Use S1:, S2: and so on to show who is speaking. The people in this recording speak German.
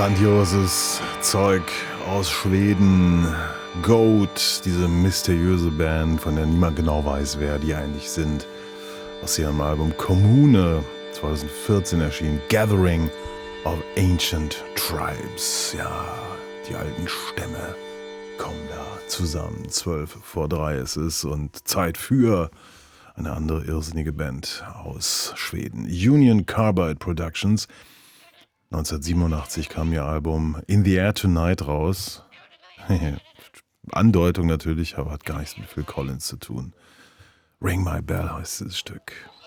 S1: Grandioses Zeug aus Schweden. Goat, diese mysteriöse Band, von der niemand genau weiß, wer die eigentlich sind. Aus ihrem Album Kommune, 2014 erschienen. Gathering of Ancient Tribes. Ja, die alten Stämme kommen da zusammen. 2:12 ist es und Zeit für eine andere irrsinnige Band aus Schweden. Union Carbide Productions. 1987 kam ihr Album In the Air Tonight raus. Andeutung natürlich, aber hat gar nichts mit Phil Collins zu tun. Ring My Bell heißt dieses Stück.